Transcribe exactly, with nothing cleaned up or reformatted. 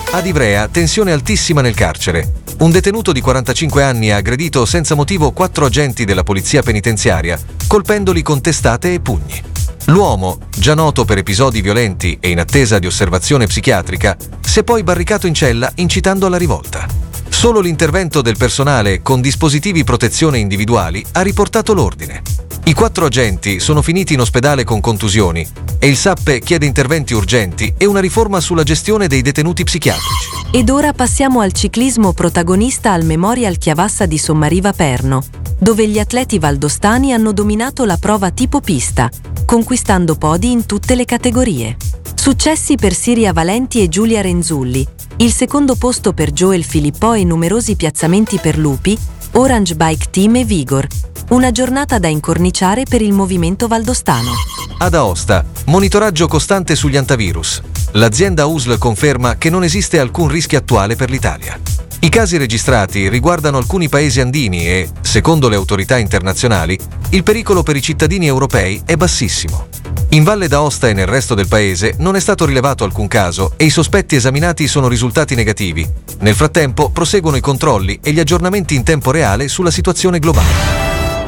Ad Ivrea, tensione altissima nel carcere. Un detenuto di quarantacinque anni ha aggredito senza motivo quattro agenti della polizia penitenziaria, colpendoli con testate e pugni. L'uomo, già noto per episodi violenti e in attesa di osservazione psichiatrica, si è poi barricato in cella incitando alla rivolta. Solo l'intervento del personale con dispositivi protezione individuali ha riportato l'ordine. I quattro agenti sono finiti in ospedale con contusioni e il S A P chiede interventi urgenti e una riforma sulla gestione dei detenuti psichiatrici. Ed ora passiamo al ciclismo protagonista al Memorial Chiavassa di Sommariva Perno, dove gli atleti valdostani hanno dominato la prova tipo pista, conquistando podi in tutte le categorie. Successi per Siria Valenti e Giulia Renzulli, il secondo posto per Joel Filippò e numerosi piazzamenti per Lupi, Orange Bike Team e Vigor. Una giornata da incorniciare per il movimento valdostano. Ad Aosta, monitoraggio costante sugli antivirus. L'azienda U S L conferma che non esiste alcun rischio attuale per l'Italia. I casi registrati riguardano alcuni paesi andini e, secondo le autorità internazionali, il pericolo per i cittadini europei è bassissimo. In Valle d'Aosta e nel resto del paese non è stato rilevato alcun caso e i sospetti esaminati sono risultati negativi. Nel frattempo proseguono i controlli e gli aggiornamenti in tempo reale sulla situazione globale.